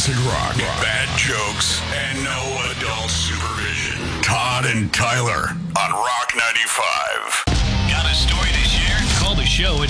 classic rock, bad jokes, and no adult supervision. Todd and Tyler on Rock 95. Got a story to share? Call the show at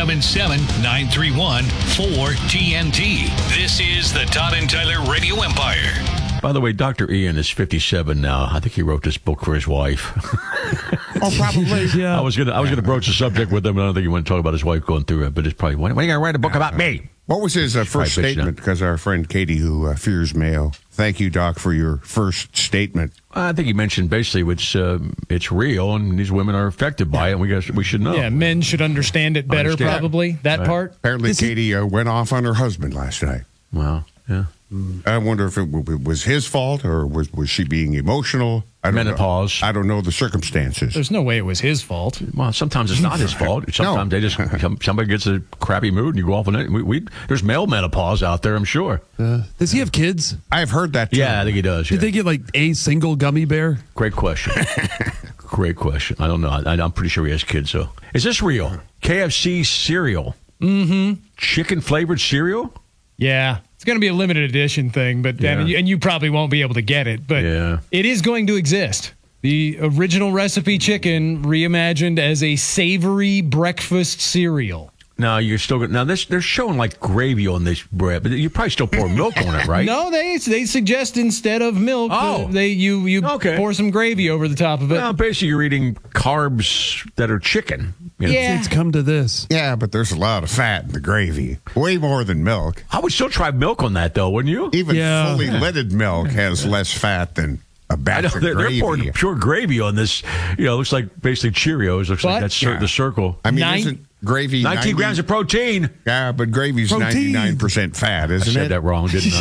877-931-4TNT. This is the Todd and Tyler Radio Empire. By the way, Dr. Ian is 57 now. I think he wrote this book for his wife. Oh, probably. Yeah. I was gonna broach the subject with him, and I don't think he want to talk about his wife going through it. But it's probably, when are you gonna write a book about me? What was his first statement? Because our friend Katie, who fears mail. Thank you, Doc, for your first statement. I think he mentioned basically it's real, and these women are affected by it. And we should know. Yeah, men should understand it better, probably that part. Apparently, Katie went off on her husband last night. Wow. Yeah. I wonder if it was his fault or was she being emotional? Menopause. I don't know the circumstances. There's no way it was his fault. Well, sometimes it's not his fault. Sometimes they just somebody gets a crappy mood and you go off on it. There's male menopause out there, I'm sure. Does he have kids? I've heard that too. Yeah, I think he does. Did they get like a single gummy bear? Great question. Great question. I don't know. I'm pretty sure he has kids. So, is this real? KFC cereal. Mm-hmm. Chicken flavored cereal. Yeah. It's going to be a limited edition thing, but Yeah. and you probably won't be able to get it, but it is going to exist. The original recipe chicken reimagined as a savory breakfast cereal. Now you're still they're showing like gravy on this bread, but you probably still pour milk on it, right? No, they suggest instead of milk, you pour some gravy over the top of it. Well, basically you're eating carbs that are chicken. You know? Yeah. It's come to this. Yeah, but there's a lot of fat in the gravy. Way more than milk. I would still try milk on that, though, wouldn't you? Even fully leaded milk has less fat than a batch of gravy. They're pouring pure gravy on this. You know, it looks like basically Cheerios. Looks like that's the circle. I mean, isn't gravy 19 grams of protein? Yeah, but gravy's 99% fat, isn't it? I said that wrong, didn't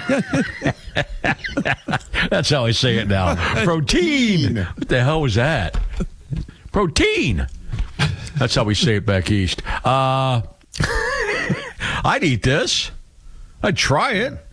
I? That's how I say it now. Protein. What the hell was that? Protein. That's how we say it back east. I'd eat this. I'd try it.